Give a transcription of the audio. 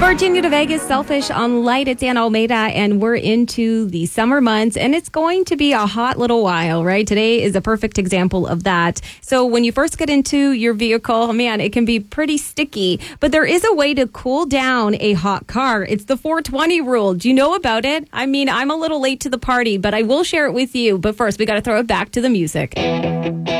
Virginia to Vegas, Selfish on Light. It's Anna Almeida, and we're into the summer months, and it's going to be a hot little while, right? Today is a perfect example of that. So when you first get into your vehicle, man, it can be pretty sticky, but there is a way to cool down a hot car. It's the 420 rule. Do you know about it? I mean, I'm a little late to the party, but I will share it with you. But first, we got to throw it back to the music.